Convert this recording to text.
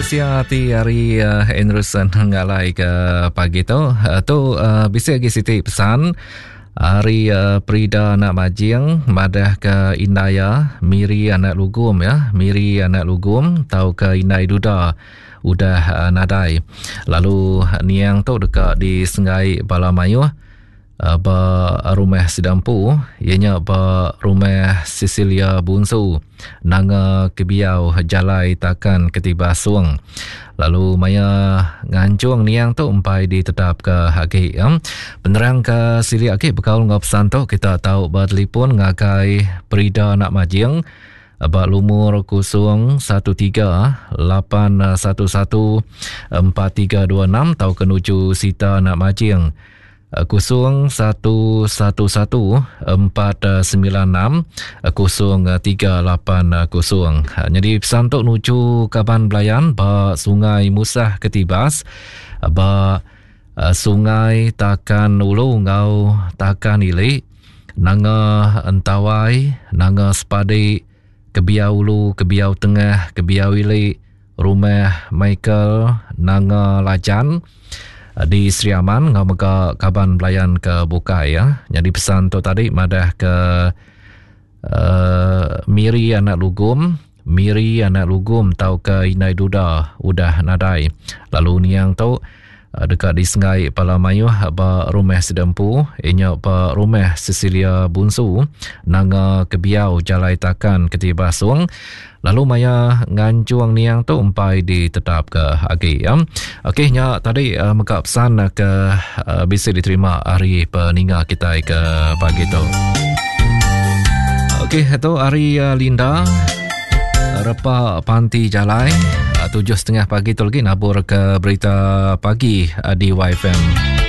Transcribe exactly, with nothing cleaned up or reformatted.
Malaysia ti hari uh, Enrusan ngalai ke pagi tu uh, tu uh, bisa lagi siti pesan hari uh, Prida anak Majing madah ke Indaya Miri anak Lugum ya Miri anak Lugum tau ke Indai Duda udah uh, nadai lalu niang tu dekat di Sengai Balamayu uh, ba rumah Sidampu ianya ba rumah Cecilia Bunsu nanga kebiau jalai takan ketiba suang lalu maya ngancung niang tu umpai ditetap ke haki ya. Penerang ke sili aki bekal ngap santo kita tahu bertelefon ngakai Prida nak Majing abak lumur kusung satu tiga lapan satu satu empat tiga dua enam tau kenuju Sita nak Majing kusung satu satu satu empat sembilan enam kusung tiga lapan kusung. Jadi pesan tu nuju Kaban Belayan ba Sungai Musah Ketibas ba Sungai Takan Ulu ngau Takan Ili nanga Entawai nanga Sepadi Kebiau Ulu Kebiau Tengah Kebiau Ili Rumah Michael nanga Lajan di Sri Aman ngau mega Kaban Belayan ke Bukai ya. Jadi pesan tu tadi madah ke uh, Miri anak Lugum Miri anak Lugum tau ke Indai Duda udah nadai lalu niang tu uh, dekat di Sengai Palamayu ba rumah Sidampu inya ba rumah Cecilia Bunsu nanga kebiau jalai takan ketiba suang lalu maya ngancuang niang tu umpai ditetap ke agi ya. Okey nya tadi uh, meka pesan ke uh, bisa diterima hari peninga kita ke pagi tu. Okey itu hari uh, Linda repa panti jalai uh, tujuh setengah pagi tu lagi nabur ke berita pagi uh, di Y F M.